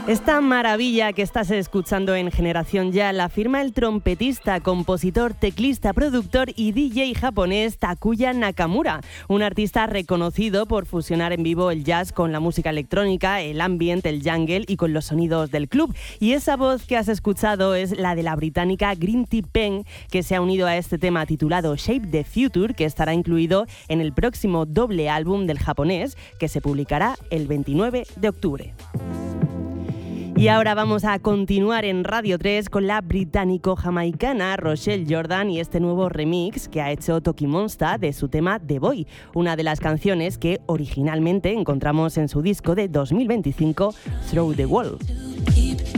Esta maravilla que estás escuchando en Generación Ya la firma el trompetista, compositor, teclista, productor y DJ japonés Takuya Nakamura, un artista reconocido por fusionar en vivo el jazz con la música electrónica, el ambient, el jungle y con los sonidos del club. Y esa voz que has escuchado es la de la británica Grinty Pen, que se ha unido a este tema titulado Shape the Future, que estará incluido en el próximo doble álbum del japonés, que se publicará el 29 de octubre. Y ahora vamos a continuar en Radio 3 con la británico-jamaicana Rochelle Jordan y este nuevo remix que ha hecho Toki Monsta de su tema The Boy, una de las canciones que originalmente encontramos en su disco de 2025, Through the Wall.